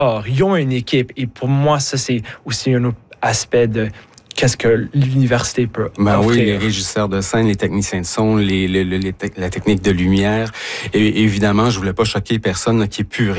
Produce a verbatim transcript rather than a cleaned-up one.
Or, ils ont une équipe et pour moi, ça, c'est aussi un autre aspect de qu'est-ce que l'université peut ben offrir. Oui, les régisseurs de scène, les techniciens de son, les, les, les, les te- la technique de lumière. Et évidemment, je voulais pas choquer personne là, qui est puriste.